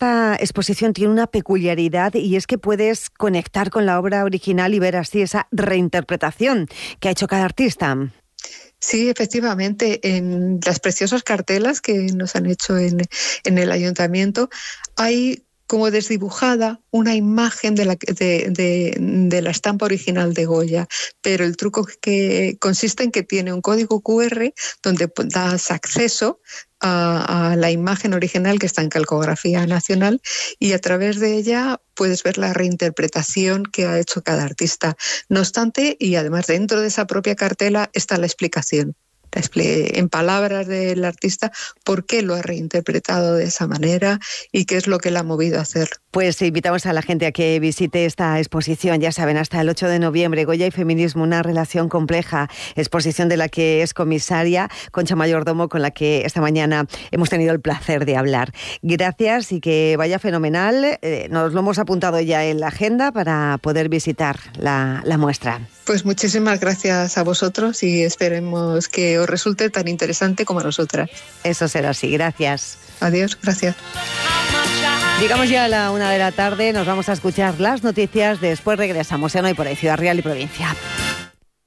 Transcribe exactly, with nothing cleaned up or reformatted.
esta exposición tiene una peculiaridad y es que puedes conectar con la obra original y ver así esa reinterpretación que ha hecho cada artista. Sí, efectivamente, en las preciosas cartelas que nos han hecho en, en el ayuntamiento hay como desdibujada una imagen de la, de, de, de la estampa original de Goya, pero el truco que consiste en que tiene un código cu erre donde das acceso a, a la imagen original que está en Calcografía Nacional y a través de ella puedes ver la reinterpretación que ha hecho cada artista. No obstante, y además dentro de esa propia cartela está la explicación. En palabras del artista, por qué lo ha reinterpretado de esa manera y qué es lo que le ha movido a hacerlo. Pues invitamos a la gente a que visite esta exposición, ya saben, hasta el ocho de noviembre, Goya y feminismo, una relación compleja, exposición de la que es comisaria Concha Mayordomo, con la que esta mañana hemos tenido el placer de hablar. Gracias y que vaya fenomenal, eh, nos lo hemos apuntado ya en la agenda para poder visitar la, la muestra. Pues muchísimas gracias a vosotros y esperemos que os resulte tan interesante como a nosotras. Eso será así, gracias. Adiós, gracias. Llegamos ya a la una de la tarde, nos vamos a escuchar las noticias, después regresamos en Hoy por Ahí, Ciudad Real y Provincia.